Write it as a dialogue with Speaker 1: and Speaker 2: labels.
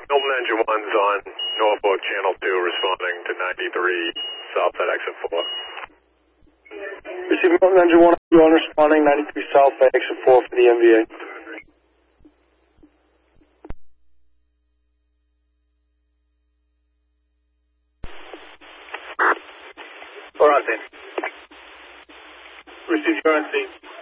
Speaker 1: Milton Engine 1's on Norfolk Channel 2 responding to 93 South at exit 4.
Speaker 2: Receive Milton Engine 1, responding 93 South at exit 4 for the MVA.
Speaker 3: Or on scene. Receive your on scene.